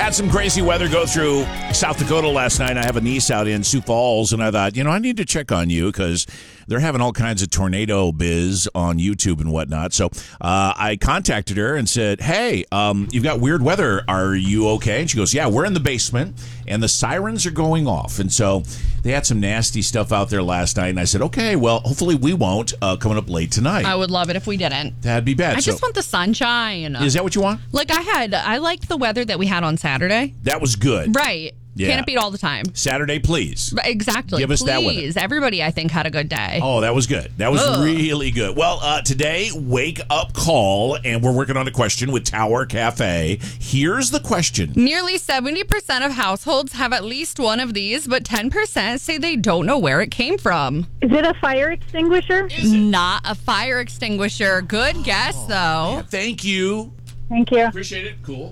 had some crazy weather go through South Dakota last night. I have a niece out in Sioux Falls, and I thought, I need to check on you because they're having all kinds of tornado biz on YouTube and whatnot. So I contacted her and said, hey, you've got weird weather. Are you okay? And she goes, yeah, we're in the basement, and the sirens are going off. And so they had some nasty stuff out there last night. And I said, okay, well, hopefully we won't coming up late tonight. I would love it if we didn't. That'd be bad. I just want the sunshine. Is that what you want? I liked the weather that we had on Saturday. That was good. Right. Yeah. Can't beat all the time. Saturday, please. Exactly. Give us that weather. Everybody, I think, had a good day. Oh, that was good. That was really good. Well, today, wake up call, and we're working on a question with Tower Cafe. Here's the question. Nearly 70% of households have at least one of these, but 10% say they don't know where it came from. Is it a fire extinguisher? Not a fire extinguisher. Good guess, though. Yeah, thank you. Thank you. Appreciate it. Cool.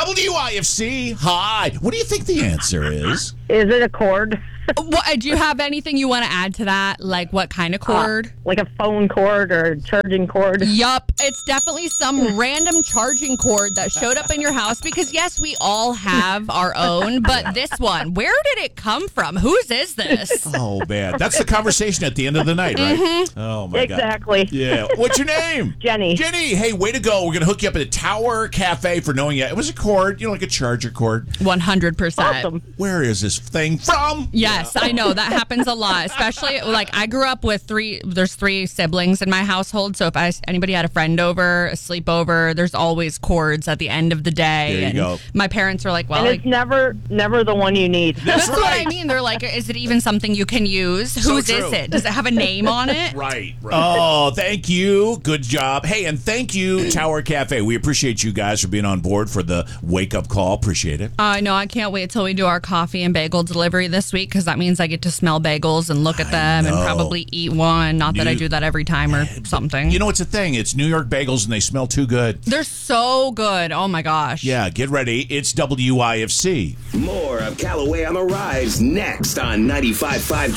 WIFC, hi. What do you think the answer is? Is it a cord? Do you have anything you want to add to that? Like what kind of cord? Like a phone cord or a charging cord? Yup. It's definitely some random charging cord that showed up in your house because, yes, we all have our own, but this one, where did it come from? Whose is this? Oh, man. That's the conversation at the end of the night, right? Mm-hmm. Oh, my God. Exactly. Yeah. What's your name? Jenny. Jenny, hey, way to go. We're going to hook you up at the Tower Cafe for knowing it. It was a cord, like a charger cord. 100%. Awesome. Where is this thing from? Yes, I know. That happens a lot, especially I grew up with there's three siblings in my household. So if anybody had a friend over, a sleepover, there's always cords at the end of the day. There you go. My parents are like, well. And it's never the one you need. That's right. What I mean. They're like, is it even something you can use? Whose is it? Does it have a name on it? Right. Oh, thank you. Good job. Hey, and thank you, Tower Cafe. We appreciate you guys for being on board for the wake-up call. Appreciate it. I know. I can't wait till we do our coffee and bagel delivery this week because that means I get to smell bagels and look at them and probably eat one. Not that I do that every time or something. You know, it's a thing. It's New York bagels, and they smell too good. They're so good. Oh, my gosh. Yeah, get ready. It's WIFC. More of Callaway on the Rise next on 95.5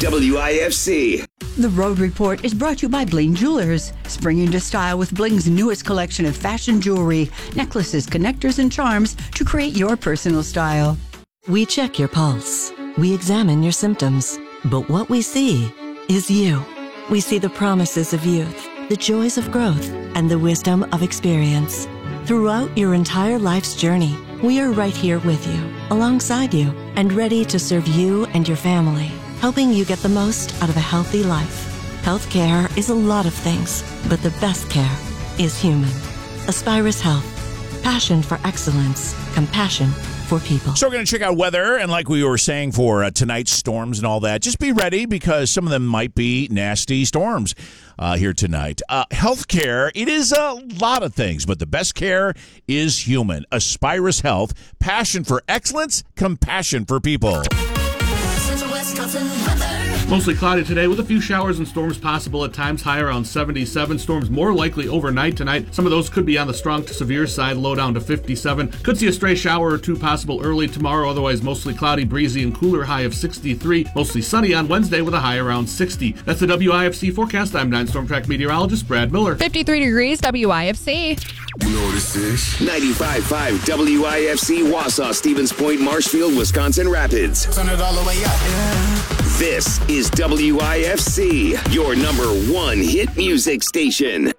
WIFC. The Road Report is brought to you by Bling Jewelers. Spring into style with Bling's newest collection of fashion jewelry, necklaces, connectors, and charms to create your personal style. We check your pulse. We examine your symptoms. But what we see is you. We see the promises of youth, the joys of growth, and the wisdom of experience. Throughout your entire life's journey, we are right here with you, alongside you, and ready to serve you and your family, helping you get the most out of a healthy life. Healthcare is a lot of things, but the best care is human. Aspirus Health. Passion for excellence. Compassion for people. So we're going to check out weather, and like we were saying for tonight's storms and all that, just be ready because some of them might be nasty storms here tonight. Healthcare, it is a lot of things, but the best care is human. Aspirus Health, passion for excellence, compassion for people. Mostly cloudy today with a few showers and storms possible at times, high around 77. Storms more likely overnight tonight. Some of those could be on the strong to severe side, low down to 57. Could see a stray shower or two possible early tomorrow, otherwise mostly cloudy, breezy, and cooler, high of 63. Mostly sunny on Wednesday with a high around 60. That's the WIFC forecast. I'm 9 Storm Track meteorologist Brad Miller. 53 degrees, WIFC. You know what this is? 95.5 WIFC, Wausau, Stevens Point, Marshfield, Wisconsin Rapids. Turn it all the way up. Yeah. This is WIFC, your number one hit music station.